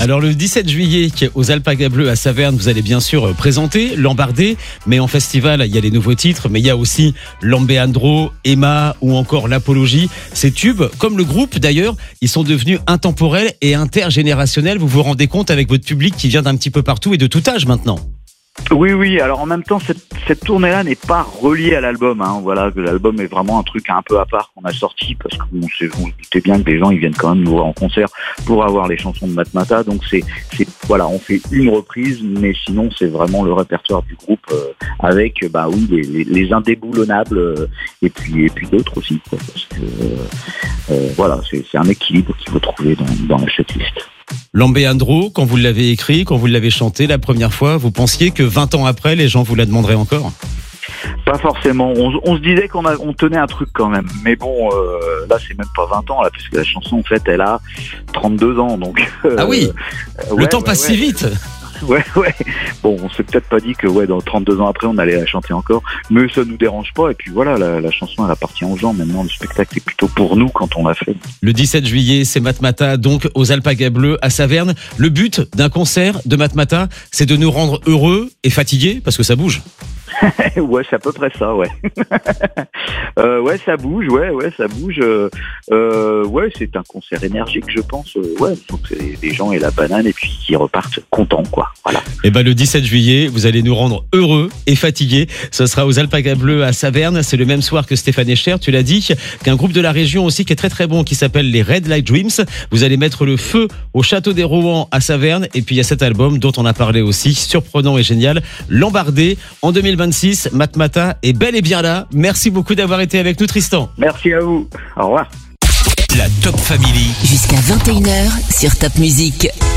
Alors le 17 juillet, aux Alpagas Bleus à Saverne, vous allez bien sûr présenter Lambardé, mais en festival, il y a les nouveaux titres, mais il y a aussi Lambeandro, Emma ou encore l'Apologie. Ces tubes, comme le groupe d'ailleurs, ils sont devenus intemporels et intergénérationnels. Vous vous rendez compte avec votre public qui vient d'un petit peu partout et de tout âge maintenant. Oui. Alors en même temps, cette tournée-là n'est pas reliée à l'album. Voilà, que l'album est vraiment un truc un peu à part qu'on a sorti parce qu'on se doutait bien que les gens ils viennent quand même nous voir en concert pour avoir les chansons de Matmata. Donc voilà, on fait une reprise, mais sinon c'est vraiment le répertoire du groupe avec les indéboulonnables et puis d'autres aussi, quoi, parce que voilà, c'est un équilibre qu'il faut trouver dans la setlist. Lambeandro, quand vous l'avez écrit, quand vous l'avez chanté la première fois, vous pensiez que 20 ans après, les gens vous la demanderaient encore ? Pas forcément. On se disait qu'on tenait un truc quand même. Mais bon, là, c'est même pas 20 ans, là, puisque la chanson, en fait, elle a 32 ans. Donc, ah oui, le temps passe si vite. Ouais. Bon, on s'est peut-être pas dit que dans 32 ans après, on allait la chanter encore. Mais ça nous dérange pas. Et puis voilà, la chanson, elle appartient aux gens. Maintenant, le spectacle est plutôt pour nous quand on l'a fait. Le 17 juillet, c'est Matmata, donc aux Alpagas Bleus à Saverne. Le but d'un concert de Matmata, c'est de nous rendre heureux et fatigués, parce que ça bouge. Ouais, c'est à peu près ça, ouais. Ouais, ça bouge, ça bouge. Ouais, c'est un concert énergique, je pense. Ouais, donc c'est les gens et la banane et puis qui repartent contents, quoi. Voilà. Et le 17 juillet, vous allez nous rendre heureux et fatigués. Ce sera aux Alpagas Bleus à Saverne. C'est le même soir que Stéphane Echer, tu l'as dit, qu'un groupe de la région aussi qui est très très bon, qui s'appelle les Red Light Dreams. Vous allez mettre le feu au Château des Rohan à Saverne. Et puis il y a cet album dont on a parlé aussi, surprenant et génial, Lambardé. En 2026, Matmata est bel et bien là. Merci beaucoup d'avoir été avec nous, Tristan. Merci à vous. Au revoir. La Top Family. Jusqu'à 21h sur Top Music.